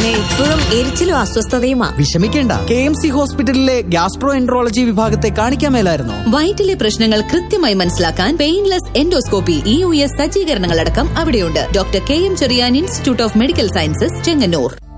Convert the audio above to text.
ഇപ്പോഴും എരിച്ചിലും അസ്വസ്ഥതയുമാ. വിഷമിക്കേണ്ട, KMC ഹോസ്പിറ്റലിലെ ഗ്യാസ്ട്രോ എൻട്രോളജി വിഭാഗത്തെ കാണിക്കാൻ മേലായിരുന്നോ? വയറ്റിലെ പ്രശ്നങ്ങൾ കൃത്യമായി മനസ്സിലാക്കാൻ പെയിൻലെസ് എൻഡോസ്കോപ്പി, EUS സജ്ജീകരണങ്ങളടക്കം അവിടെയുണ്ട്. Doctor KM Cherian institute of medical sciences, Chengannur.